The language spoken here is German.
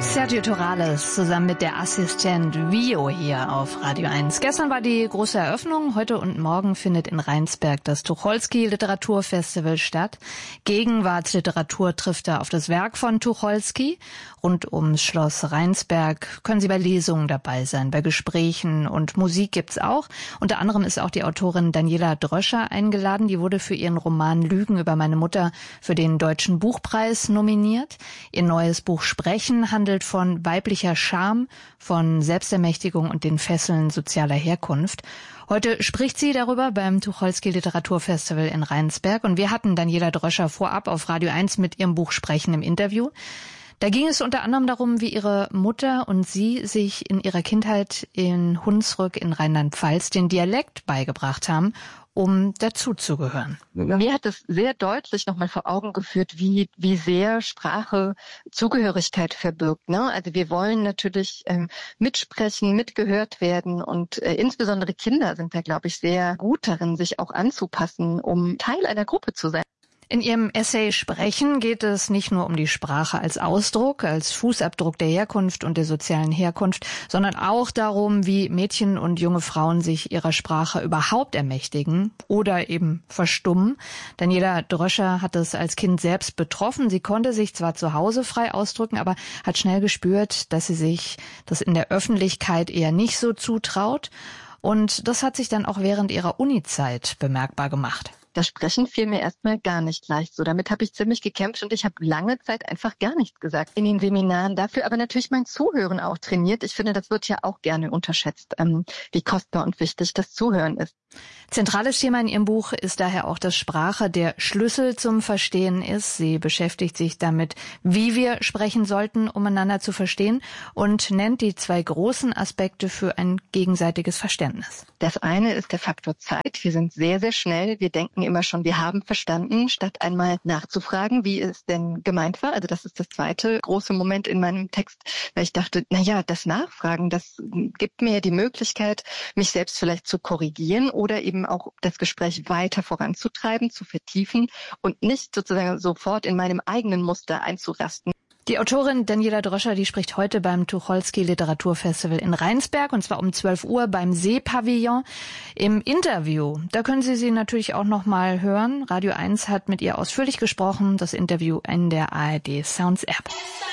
Sergio Torales zusammen mit der Assistent Vio hier auf Radio 1. Gestern war die große Eröffnung. Heute und morgen findet in Rheinsberg das Tucholsky Literaturfestival statt. Gegenwartsliteratur trifft da auf das Werk von Tucholsky. Rund ums Schloss Rheinsberg können Sie bei Lesungen dabei sein, bei Gesprächen und Musik gibt's auch. Unter anderem ist auch die Autorin Daniela Dröscher eingeladen. Die wurde für ihren Roman Lügen über meine Mutter für den Deutschen Buchpreis nominiert. Ihr neues Buch Sprechen handelt von weiblicher Scham, von Selbstermächtigung und den Fesseln sozialer Herkunft. Heute spricht sie darüber beim Tucholsky Literaturfestival in Rheinsberg und wir hatten Daniela Dröscher vorab auf Radio 1 mit ihrem Buch Sprechen im Interview. Da ging es unter anderem darum, wie ihre Mutter und sie sich in ihrer Kindheit in Hunsrück in Rheinland-Pfalz den Dialekt beigebracht haben, um dazuzugehören. Mir hat es sehr deutlich nochmal vor Augen geführt, wie sehr Sprache Zugehörigkeit verbirgt. Ne? Also wir wollen natürlich mitsprechen, mitgehört werden und insbesondere Kinder sind da, glaube ich, sehr gut darin, sich auch anzupassen, um Teil einer Gruppe zu sein. In ihrem Essay Sprechen geht es nicht nur um die Sprache als Ausdruck, als Fußabdruck der Herkunft und der sozialen Herkunft, sondern auch darum, wie Mädchen und junge Frauen sich ihrer Sprache überhaupt ermächtigen oder eben verstummen. Daniela Dröscher hat es als Kind selbst betroffen. Sie konnte sich zwar zu Hause frei ausdrücken, aber hat schnell gespürt, dass sie sich das in der Öffentlichkeit eher nicht so zutraut. Und das hat sich dann auch während ihrer Uni-Zeit bemerkbar gemacht. Das Sprechen fiel mir erstmal gar nicht leicht. So, damit habe ich ziemlich gekämpft und ich habe lange Zeit einfach gar nichts gesagt in den Seminaren. Dafür aber natürlich mein Zuhören auch trainiert. Ich finde, das wird ja auch gerne unterschätzt, wie kostbar und wichtig das Zuhören ist. Zentrales Thema in ihrem Buch ist daher auch, dass Sprache der Schlüssel zum Verstehen ist. Sie beschäftigt sich damit, wie wir sprechen sollten, um einander zu verstehen und nennt die 2 großen Aspekte für ein gegenseitiges Verständnis. Das eine ist der Faktor Zeit. Wir sind sehr, sehr schnell. Wir denken immer schon, wir haben verstanden, statt einmal nachzufragen, wie es denn gemeint war. Also das ist das zweite große Moment in meinem Text, weil ich dachte, das Nachfragen, das gibt mir die Möglichkeit, mich selbst vielleicht zu korrigieren oder eben auch das Gespräch weiter voranzutreiben, zu vertiefen und nicht sozusagen sofort in meinem eigenen Muster einzurasten. Die Autorin Daniela Dröscher, die spricht heute beim Tucholsky Literaturfestival in Rheinsberg und zwar um 12 Uhr beim Seepavillon. Im Interview, da können Sie natürlich auch noch mal hören. Radio 1 hat mit ihr ausführlich gesprochen. Das Interview in der ARD Sounds App.